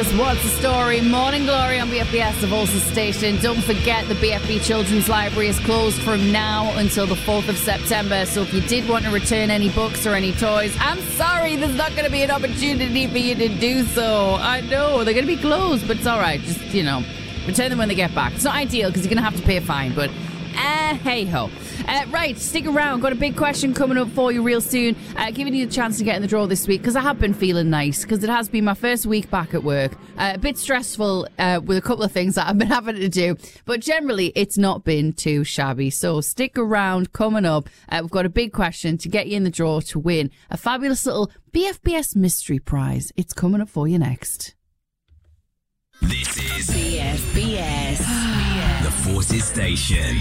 BFBS, what's the story? Morning Glory on BFBS, the Volsa station. Don't forget the BFB Children's Library is closed from now until the 4th of September. So if you did want to return any books or any toys, I'm sorry, there's not going to be an opportunity for you to do so. I know, they're going to be closed, but it's all right. Just, return them when they get back. It's not ideal because you're going to have to pay a fine, but hey-ho. Right, stick around. Got a big question coming up for you real soon. Giving you the chance to get in the draw this week because I have been feeling nice because it has been my first week back at work. A bit stressful with a couple of things that I've been having to do, but generally it's not been too shabby. So stick around. Coming up, we've got a big question to get you in the draw to win a fabulous little BFBS mystery prize. It's coming up for you next. This is BFBS, the Forces Station.